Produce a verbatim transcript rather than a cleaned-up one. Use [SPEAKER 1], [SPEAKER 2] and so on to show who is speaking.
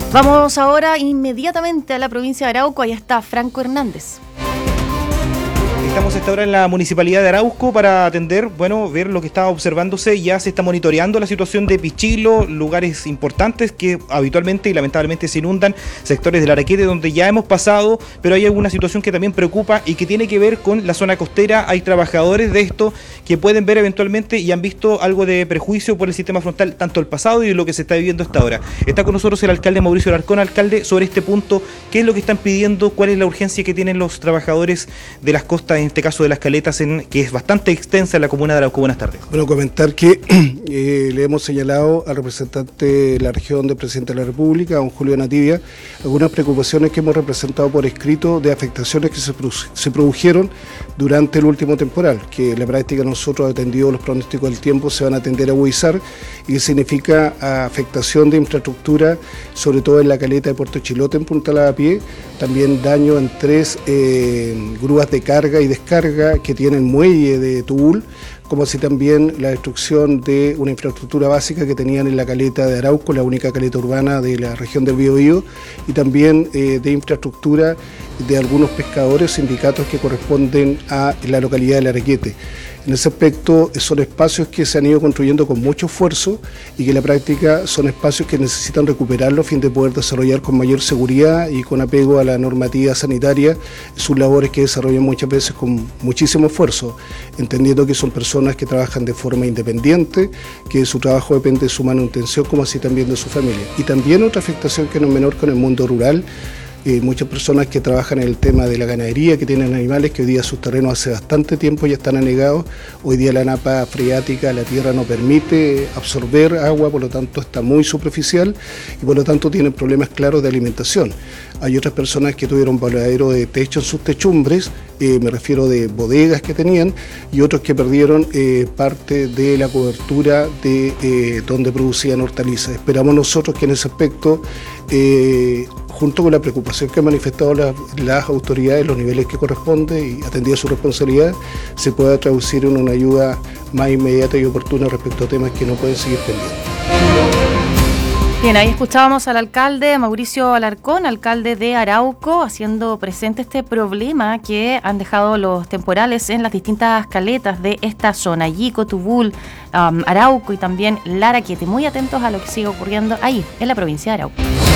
[SPEAKER 1] Vamos ahora inmediatamente a la provincia de Arauco. Ahí está Franco Hernández.
[SPEAKER 2] Estamos a esta hora en la Municipalidad de Arauco para atender, bueno, ver lo que está observándose. Ya se está monitoreando la situación de Pichilo, lugares importantes que habitualmente y lamentablemente se inundan, sectores del Araquete donde ya hemos pasado, pero hay alguna situación que también preocupa y que tiene que ver con la zona costera. Hay trabajadores de esto que pueden ver eventualmente y han visto algo de prejuicio por el sistema frontal, tanto el pasado y lo que se está viviendo hasta ahora. Está con nosotros el alcalde Mauricio Alarcón. Alcalde, sobre este punto, ¿qué es lo que están pidiendo? ¿Cuál es la urgencia que tienen los trabajadores de las costas, en este caso de las caletas, en, que es bastante extensa en la comuna de Arauco? Buenas tardes.
[SPEAKER 3] Bueno, comentar que eh, le hemos señalado al representante de la región del presidente de la República, don Julio Nativia, algunas preocupaciones que hemos representado por escrito de afectaciones que se, se produjeron durante el último temporal, que en la práctica nosotros, atendidos los pronósticos del tiempo, se van a tender a agudizar y que significa afectación de infraestructura, sobre todo en la caleta de Puerto Chilote en Punta Lavapié, también daño en tres eh, grúas de carga y descarga que tienen muelle de Tubul, como así también la destrucción de una infraestructura básica que tenían en la caleta de Arauco, la única caleta urbana de la región del Biobío, y también eh, de infraestructura de algunos pescadores, sindicatos que corresponden a la localidad del Araquete. En ese aspecto son espacios que se han ido construyendo con mucho esfuerzo y que en la práctica son espacios que necesitan recuperarlo a fin de poder desarrollar con mayor seguridad y con apego a la normativa sanitaria sus labores que desarrollan muchas veces con muchísimo esfuerzo, entendiendo que son personas que trabajan de forma independiente, que su trabajo depende de su manutención como así también de su familia. Y también otra afectación que no es menor con el mundo rural. Eh, muchas personas que trabajan en el tema de la ganadería, que tienen animales, que hoy día sus terrenos hace bastante tiempo ya están anegados. Hoy día la napa freática, la tierra no permite absorber agua, por lo tanto está muy superficial y por lo tanto tienen problemas claros de alimentación. Hay otras personas que tuvieron voladero de techo en sus techumbres, eh, me refiero de bodegas que tenían, y otros que perdieron eh, parte de la cobertura de eh, donde producían hortalizas. Esperamos nosotros que en ese aspecto, eh, junto con la preocupación que han manifestado las, las autoridades, los niveles que corresponde y atendida su responsabilidad, se pueda traducir en una ayuda más inmediata y oportuna respecto a temas que no pueden seguir pendientes.
[SPEAKER 1] Bien, ahí escuchábamos al alcalde Mauricio Alarcón, alcalde de Arauco, haciendo presente este problema que han dejado los temporales en las distintas caletas de esta zona, Yico, Tubul, um, Arauco y también Laraquete. Muy atentos a lo que sigue ocurriendo ahí, en la provincia de Arauco.